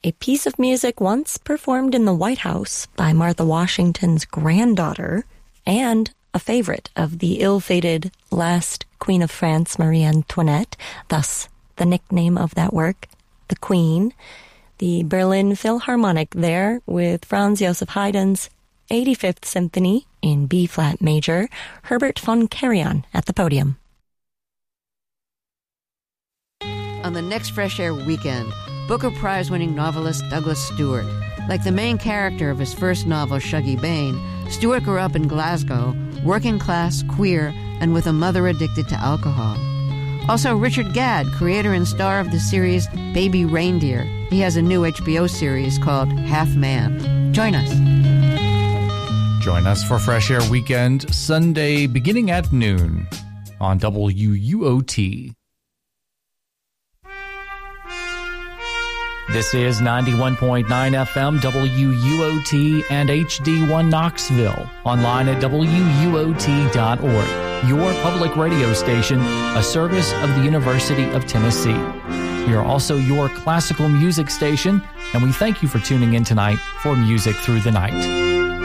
a piece of music once performed in the White House by Martha Washington's granddaughter and a favorite of the ill-fated last Queen of France, Marie Antoinette, thus the nickname of that work, the Queen. The Berlin Philharmonic there with Franz Joseph Haydn's 85th Symphony in B-flat major, Herbert von Karajan at the podium. On the next Fresh Air weekend, Booker Prize-winning novelist Douglas Stewart. Like the main character of his first novel, Shuggie Bain, Stewart grew up in Glasgow, working class, queer, and with a mother addicted to alcohol. Also, Richard Gadd, creator and star of the series Baby Reindeer. He has a new HBO series called Half Man. Join us. Join us for Fresh Air Weekend, Sunday beginning at noon on WUOT. This is 91.9 FM WUOT and HD1 Knoxville. Online at WUOT.org. Your public radio station, a service of the University of Tennessee. We are also your classical music station, and we thank you for tuning in tonight for Music Through the Night.